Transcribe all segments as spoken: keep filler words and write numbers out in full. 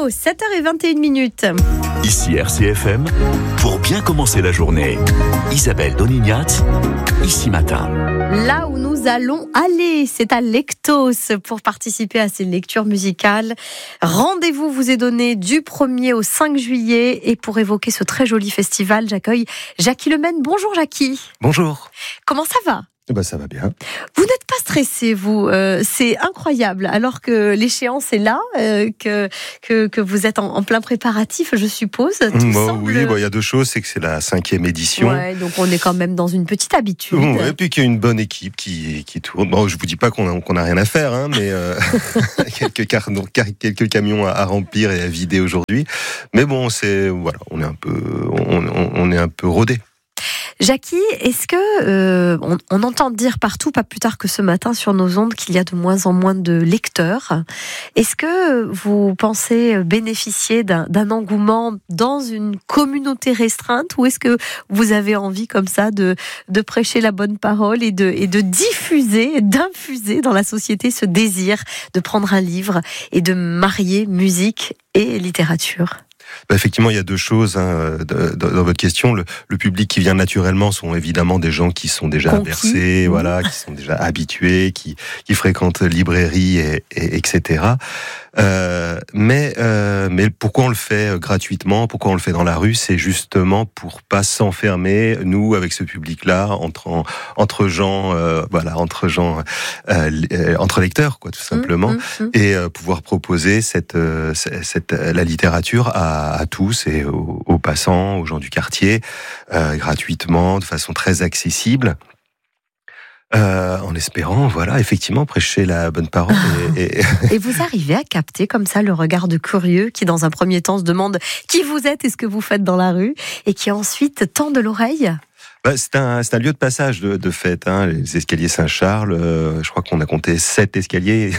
sept heures vingt et une minutes. Ici R C F M, pour bien commencer la journée. Isabelle Donignat, ici matin. Là où nous allons aller, c'est à Lectos pour participer à ces lectures musicales. Rendez-vous vous est donné du premier au cinq juillet et pour évoquer ce très joli festival, j'accueille Jackie Lemaine. Bonjour Jackie. Bonjour. Comment ça va ? Eh ben, ça va bien. Vous n'êtes pas stressé, vous. Euh, c'est incroyable. Alors que l'échéance est là, euh, que, que, que vous êtes en, en plein préparatif, je suppose. Tout Bon, semble... Oui, il bon, y a deux choses. C'est que c'est la cinquième édition. Ouais, donc on est quand même dans une petite habitude. Ouais, et puis qu'il y a une bonne équipe qui, qui tourne. Bon, je vous dis pas qu'on a, qu'on a rien à faire, hein, mais euh, quelques, car, donc, quelques camions à, à remplir et à vider aujourd'hui. Mais bon, c'est voilà, on est un peu, on, on, on est un peu rodé. Jackie, est-ce que euh, on, on entend dire partout, pas plus tard que ce matin sur nos ondes, qu'il y a de moins en moins de lecteurs. Est-ce que vous pensez bénéficier d'un, d'un engouement dans une communauté restreinte, ou est-ce que vous avez envie comme ça de, de prêcher la bonne parole et de, et de diffuser, d'infuser dans la société ce désir de prendre un livre et de marier musique et littérature ? Bah, effectivement, il y a deux choses hein, dans votre question. Le, le public qui vient naturellement sont évidemment des gens qui sont déjà Conquis. versés, mmh. voilà, qui sont déjà habitués, qui, qui fréquentent librairies, et, et, etc. Euh, mais, euh, mais pourquoi on le fait gratuitement, pourquoi on le fait dans la rue, c'est justement pour pas s'enfermer, nous, avec ce public-là, entre, en, entre gens, euh, voilà, entre gens, euh, entre lecteurs, quoi, tout simplement, mmh, mmh, mmh. et euh, pouvoir proposer cette, euh, cette, la littérature à à tous et aux, aux passants, aux gens du quartier, euh, gratuitement, de façon très accessible, euh, en espérant, voilà, effectivement, prêcher la bonne parole. Et, et... et vous arrivez à capter comme ça le regard de curieux qui, dans un premier temps, se demande qui vous êtes et ce que vous faites dans la rue, et qui ensuite tend de l'oreille ? Bah, c'est un, c'est un lieu de passage de, de fête, hein, les escaliers Saint-Charles. Euh, je crois qu'on a compté sept escaliers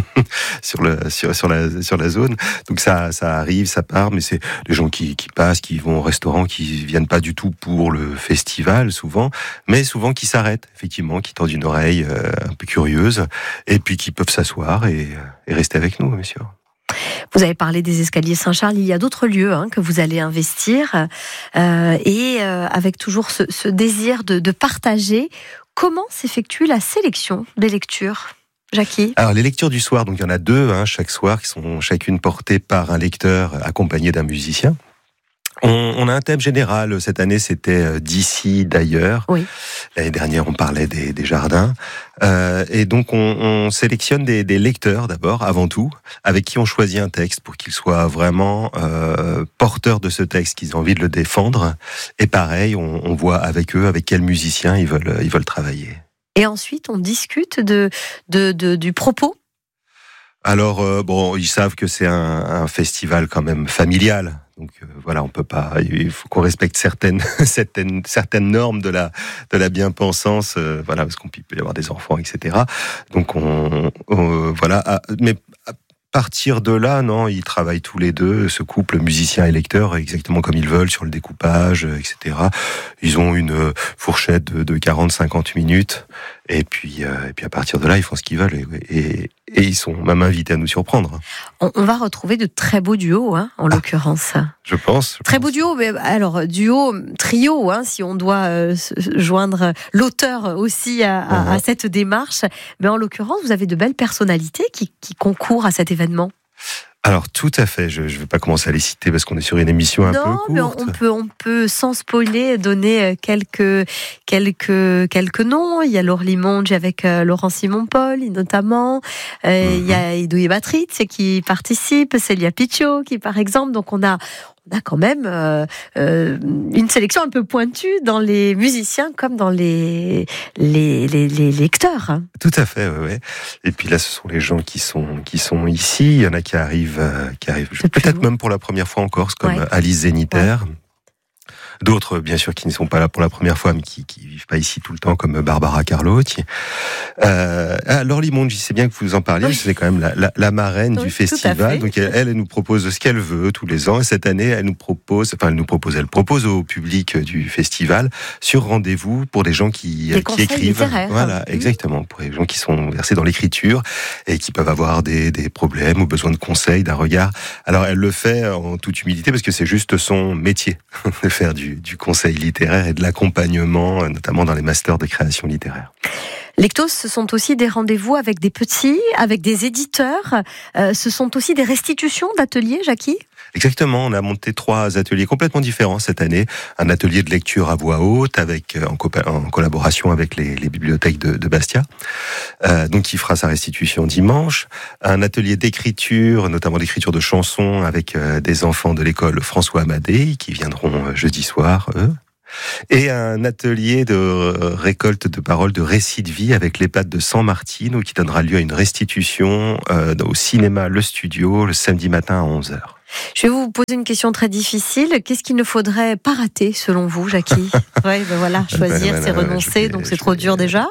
sur le sur sur la sur la zone. Donc ça ça arrive, ça part, mais c'est les gens qui qui passent, qui vont au restaurant, qui viennent pas du tout pour le festival souvent, mais souvent qui s'arrêtent effectivement, qui tendent une oreille euh, un peu curieuse, et puis qui peuvent s'asseoir et, et rester avec nous, bien sûr. Vous avez parlé des escaliers Saint-Charles, il y a d'autres lieux hein, que vous allez investir, euh, et euh, avec toujours ce, ce désir de, de partager. Comment s'effectue la sélection des lectures, Jackie ? Alors les lectures du soir, donc il y en a deux hein, chaque soir, qui sont chacune portées par un lecteur accompagné d'un musicien. On, on a un thème général. Cette année, c'était d'ici, d'ailleurs. Oui. L'année dernière, on parlait des, des jardins. Euh, et donc, on, on sélectionne des, des lecteurs d'abord, avant tout, avec qui on choisit un texte pour qu'ils soient vraiment euh, porteurs de ce texte, qu'ils aient envie de le défendre. Et pareil, on, on voit avec eux, avec quels musiciens ils veulent, ils veulent travailler. Et ensuite, on discute de, de, de, du propos. Alors, euh, bon, ils savent que c'est un, un festival quand même familial. Donc euh, voilà, on peut pas. Il faut qu'on respecte certaines certaines certaines normes de la de la bien-pensance. Euh, voilà, parce qu'on peut y avoir des enfants, et cetera. Donc on, on voilà. À, mais à partir de là, non, ils travaillent tous les deux, ce couple musicien et lecteur, exactement comme ils veulent sur le découpage, et cetera. Ils ont une fourchette de, de quarante à cinquante minutes. Et puis, euh, et puis à partir de là, ils font ce qu'ils veulent et, et, et ils sont même invités à nous surprendre. On, on va retrouver de très beaux duos, hein, en ah, l'occurrence. Je pense. Je très pense. beaux duos, mais alors duo, trio, hein, si on doit euh, joindre l'auteur aussi à, à, uh-huh. à cette démarche. Mais en l'occurrence, vous avez de belles personnalités qui, qui concourent à cet événement. Alors tout à fait, je ne vais pas commencer à les citer parce qu'on est sur une émission un non, peu courte. Mais on peut, on peut sans spoiler donner quelques, quelques, quelques noms. Il y a Laure Limonge avec euh, Laurent Simon-Paul notamment. Euh, mm-hmm. Il y a Idouille Batriz qui participe, Célia Picciot qui par exemple. Donc on a, on a quand même euh, euh, une sélection un peu pointue dans les musiciens comme dans les, les, les, les lecteurs. Hein. Tout à fait, oui. Ouais. Et puis là, ce sont les gens qui sont, qui sont ici. Il y en a qui arrivent, euh, qui arrivent peut-être même pour la première fois en Corse, comme ouais. Alice Zéniter. Ouais. d'autres bien sûr qui ne sont pas là pour la première fois, mais qui, qui vivent pas ici tout le temps, comme Barbara Carlotti. Euh, ah, Laure Mongi, c'est bien que vous en parliez, oui. C'est quand même la, la, la marraine oui, du festival. Donc elle, elle nous propose ce qu'elle veut tous les ans. Et cette année, elle nous propose, enfin elle nous propose, elle propose au public du festival sur rendez-vous pour des gens qui, des qui écrivent. Littéraires. Voilà, mmh. exactement, pour les gens qui sont versés dans l'écriture et qui peuvent avoir des, des problèmes ou besoin de conseils, d'un regard. Alors elle le fait en toute humilité parce que c'est juste son métier de faire du, du conseil littéraire et de l'accompagnement, notamment dans les masters de création littéraire. Lectos, ce sont aussi des rendez-vous avec des petits, avec des éditeurs. Euh, ce sont aussi des restitutions d'ateliers, Jackie ? Exactement, on a monté trois ateliers complètement différents cette année. Un atelier de lecture à voix haute, avec en, co- en collaboration avec les, les bibliothèques de, de Bastia, euh, donc qui fera sa restitution dimanche. Un atelier d'écriture, notamment d'écriture de chansons, avec euh, des enfants de l'école François Amadé, qui viendront euh, jeudi soir, eux. Et un atelier de récolte de paroles, de récits de vie avec les pattes de San Martino, qui donnera lieu à une restitution euh, au cinéma Le Studio le samedi matin à onze heures. Je vais vous poser une question très difficile. Qu'est-ce qu'il ne faudrait pas rater, selon vous, Jackie ? Oui, ben voilà, choisir, ben, c'est renoncer, vais, donc c'est trop vais, dur déjà.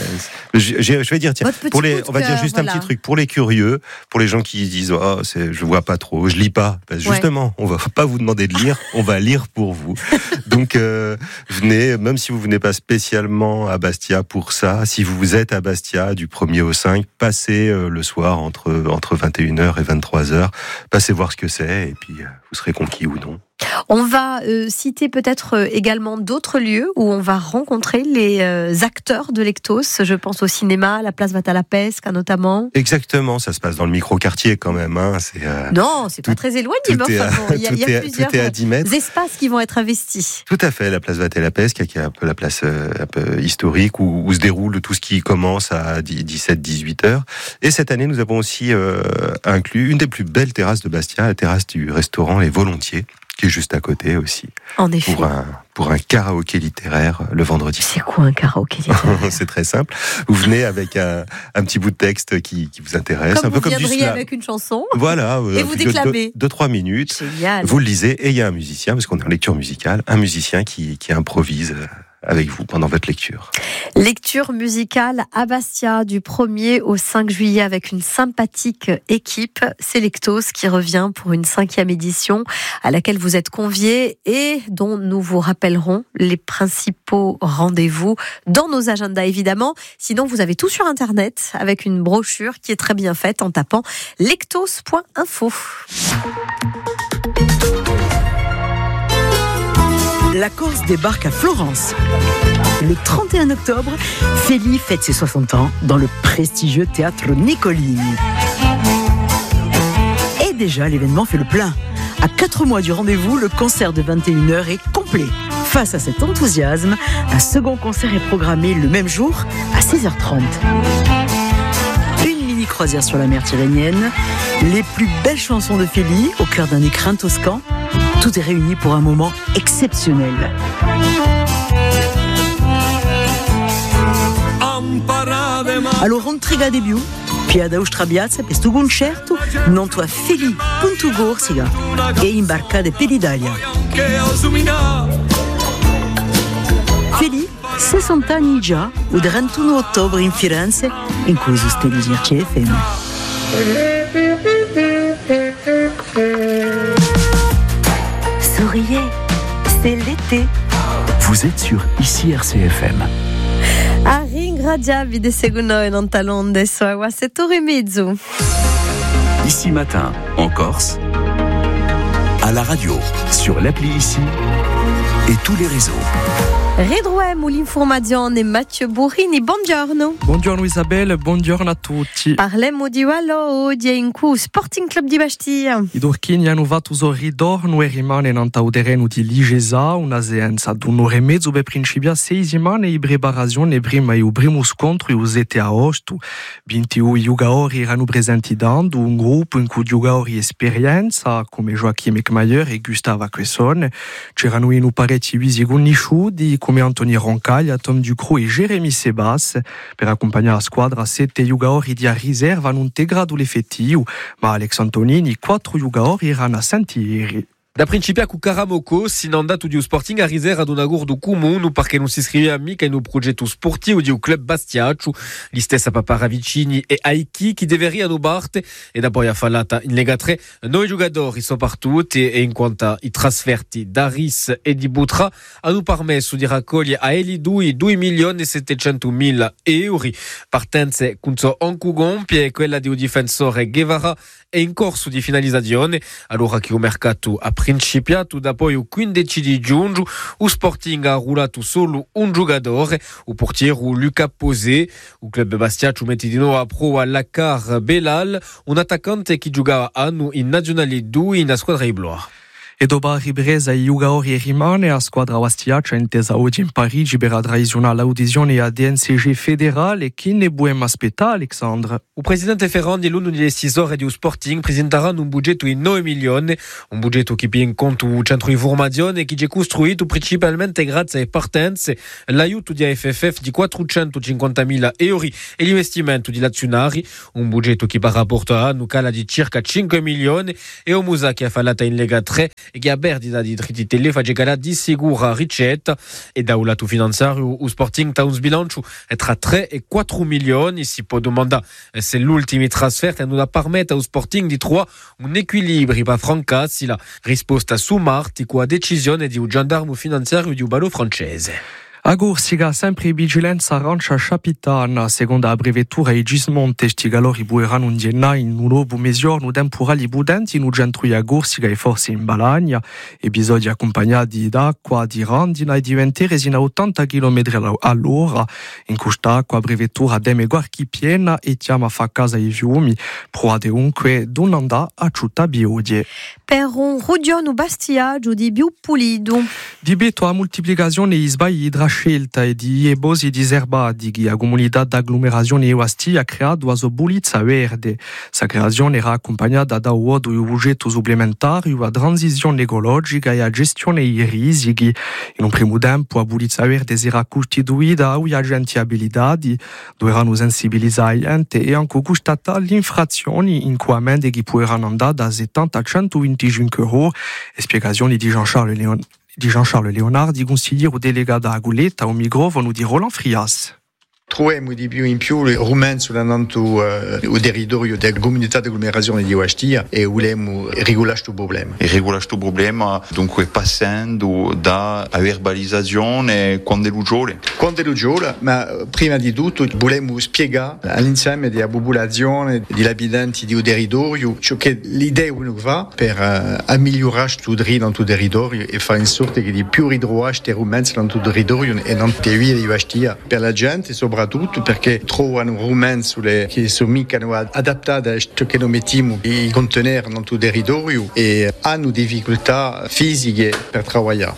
Je, je, je vais dire, tiens, pour les, on va dire juste voilà. un petit truc pour les curieux, pour les gens qui disent, oh, c'est, je vois pas trop, je lis pas. Ben, justement, ouais. on va pas vous demander de lire, on va lire pour vous. Donc, euh, venez, même si vous venez pas spécialement à Bastia pour ça, si vous êtes à Bastia du premier au cinq, passez euh, le soir entre entre vingt et une heures et vingt-trois heures, passez voir ce que c'est. Et puis vous serez conquis ou non. On va euh, citer peut-être euh, également d'autres lieux où on va rencontrer les euh, acteurs de Lectos. Je pense au cinéma, la place Vatalapesca notamment. Exactement, ça se passe dans le micro-quartier quand même. Hein. C'est, euh, non, c'est tout, pas très éloigné. Tout mais est, enfin, bon, il y a, tout il y a est, plusieurs tout est à dix mètres. Espaces qui vont être investis. Tout à fait, la place Vatalapesca qui est un peu la place euh, un peu historique où, où se déroule tout ce qui commence à dix-sept à dix-huit heures. Et cette année, nous avons aussi euh, inclus une des plus belles terrasses de Bastia, la terrasse du restaurant Les Volontiers, qui est juste à côté aussi. En effet. Pour un, pour un karaoké littéraire le vendredi. C'est quoi un karaoké littéraire ? C'est très simple. Vous venez avec un, un petit bout de texte qui, qui vous intéresse. Comme un peu vous comme du viendriez slam. avec une chanson. Voilà. Et vous déclamez. Deux, deux, trois minutes. Génial. Vous le lisez et il y a un musicien, parce qu'on est en lecture musicale, un musicien qui, qui improvise avec vous pendant votre lecture. Lecture musicale à Bastia du premier au cinq juillet avec une sympathique équipe. C'est Lectos qui revient pour une cinquième édition à laquelle vous êtes conviés et dont nous vous rappellerons les principaux rendez-vous dans nos agendas évidemment. Sinon vous avez tout sur internet avec une brochure qui est très bien faite en tapant lectos point info. La Corse débarque à Florence. Le trente et un octobre, Feli fête ses soixante ans dans le prestigieux théâtre Nicolini. Et déjà, l'événement fait le plein. À quatre mois du rendez-vous, le concert de vingt et une heures est complet. Face à cet enthousiasme, un second concert est programmé le même jour à seize heures trente. Une mini-croisière sur la mer Tyrrhénienne, les plus belles chansons de Feli au cœur d'un écrin toscan. Tout est réuni pour un moment exceptionnel. Allora intriga di più, piada ustrabiazza per sto concerto, non tua Feli punto Corsica e imbarcate per l'Italia. Feli, sessanta anni già, il trentuno ottobre in Firenze, in cui sostiene C F M. Souriez, c'est l'été. Vous êtes sur Ici R C F M. A ringraziarvi di seguire noi non talonde so a sette ore e mezzo. Ici matin, en Corse, à la radio, sur l'appli Ici et tous les réseaux. Ridruemo l'informazione Matteo Burrini, buongiorno. Buongiorno Isabelle, buongiorno a tutti. Parliamo di Wallo oggi in cui Sporting Club di Bastia. I turchini hanno fatto ritorno e rimane in terreno di Ligesa, una seanza di un'ora e mezzo per principiare sei settimane di preparazione prima il primo scontro il sette agosto. ventuno giocatori erano presenti dando un gruppo in cui giocatori esperienza come Joachim Eckmayer e Gustavo Quesson. C'erano in parecchi visi conosciuti come Anthony Roncaglia, Tom Ducrot e Jérémy Sebas. Per accompagnare la squadra, sette giocatori di riserva hanno integrato l'effettivo, ma Alex Antonini, quattro giocatori erano assenti ieri. Da principia cu Karamoko, sinanda tu diu Sporting a riser ad un agordo comune perché non si iscrive mica in un progetto sportivo di un club Bastiaccio, gli stessa Papa Ravicini e Aiki che deveriano parte e da poi a fallata in Lega tre noi giocatori soprattutto e in quanto i trasferti d'Aris e di Butra hanno permesso di raccogliere a Elidui due milioni e settecentomila euro. Partenze con Oncugompie e quella di un difensore Guevara è in corso di finalizzazione, allora che il mercato ha principiato da poi il quindici di giugno, il Sporting ha rullato solo un giocatore, il portiere Luca Posé, il club Bastiaccio mette di nuovo a pro all'Akar Belal, un attaccante che giocava anno in Nazionale due in squadra Ibloa. E dopo ripresa i giocatori rimane a squadra Bastiaccia intesa oggi in Parigi per tradizionale l'audizione a D N C G federale che ne buem aspetta Alexandre. Il presidente Ferrandi l'uno degli decisori di Sporting presenteranno un budget di nove milioni, un budget che tiene in conto il centro di formazione che è costruito principalmente grazie alle partenze, l'aiuto di A F F F di quattrocentocinquantamila euro e l'investimento di azionari, un budget che per rapporto a anno cala di circa cinque milioni e un Musa che ha fallato in Lega tre e che ha perdita di dritti tele fa giocare di sicura ricetta e da un lato finanziario il Sporting ha un sbilancio tra tre e quattro milioni. Si può domandare se l'ultimo trasferto non permette allo Sporting di trovare un equilibrio per francassi la risposta su Marti con la decisione di un gendarme finanziario di un ballo francese. A Corsica sempre vigilanza arancia capitana, secondo la brevettura e Gismonte, sti galori bueranno un dienna in un nuovo mesiorno temporali budenti in un centro a Corsica e forse in Balagna, episodi accompagnati d'acqua di randina e di venti resina a ottanta chilometri all'ora. In quest'acqua brevettura deme guarchi piena e chiama fa casa i fiumi, proade unque donanda a città biodie. Per un rugione Bastiaccio di più pulito. Di beto a moltiplicazione i sbagli della scelta e di ebosi diserbati che la comunità d'agglomerazione Euasti ha creato a Bulizza Verde. Sa creazione era accompagnata da un uodo di un progetto supplementare a transizione ecologica e a gestione dei rischi. In un primo tempo a Bulizza Verde si era costituita da agenti abilitati, dove erano sensibilizzati e anche constatati le infrazioni in cui amende che potevano andare da settanta a centoventicinque euro. E spiegazioni di Jean-Charles Leon. di Jean-Charles Leonardi, consigliere delegato a Guletta, al microfono di Roland Frias. Troviamo di più in più i rumeni sull'anto uh, il territorio della comunità di agglomerazione di Ostia e vogliamo regolare questo problema. E regolare questo problema dunque passando da verbalizzazione quando è l'ugiole. Quando è l'ugiole, ma prima di tutto vogliamo spiegare all'insieme della popolazione, degli abitanti del territorio, ciò che l'idea uno va per uh, migliorare questo dritto nel territorio e fare in sorta che di più ridroare questi rumeni nel territorio e non te via di Ostia per la gente, soprattutto tutto perché trovano rumeni sulle, che sono mica adattati a ciò che noi mettiamo in contenere nel territorio e hanno difficoltà fisiche per lavorare.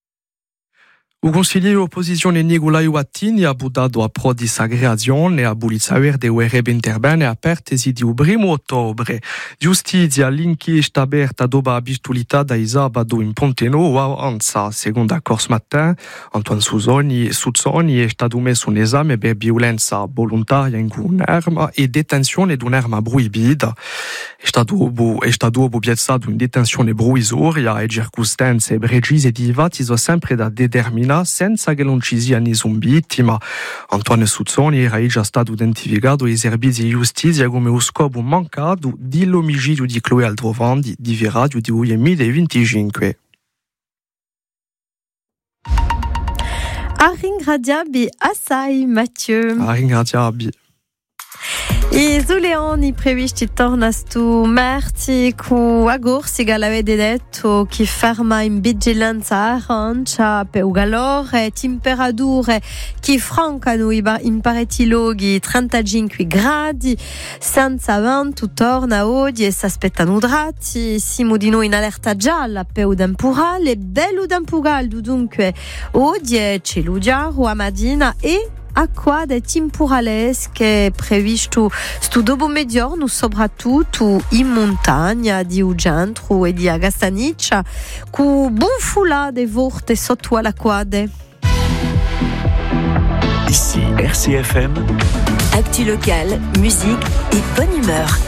Il consigliere dell'opposizione Nicolae Wattini ha buttato a pro di sagreazione a Bulizza Verde vorrebbe intervenire apertesi di primo ottobre. Giustizia, l'inchiesta aperta dopo la bistulità da sabato in Ponte Nuovo avanza. Secondo Corso Matin, Antoine Suzzoni, Suzzoni è stato messo in esame per violenza volontaria in un'arma e detenzione di un'arma proibita. È stato, è stato obiezzato in detenzione provvisoria e circostanze precise di fatti sono sempre da determinare senza che non ci sia nessun vittima. Antoine Suzzoni era già stato identificato ai servizi di giustizia come lo scopo mancato dell'omicidio di Chloé Aldrovandi di Viradio di duemilaventicinque. A ringraziabi assai, Mathieu. A ringraziabi. I Zuleoni previsti tornastu merti cu a Corsica l'avete detto che ferma in vigilanza arancia per galore temperature che francano in parecchi luoghi trentacinque gradi senza vento torna oggi e si aspettano drati siamo di noi in allerta gialla per un temporale bello temporale dunque oggi c'è l'udiaro a Madina e acqua de temporalesche previsto sto dopo mezzogiorno soprattutto in montagna di Ugentro e di Agastaniccia con buon de vorte sotto alla quade. Ici R C F M. Actu local, musique et bonne humeur.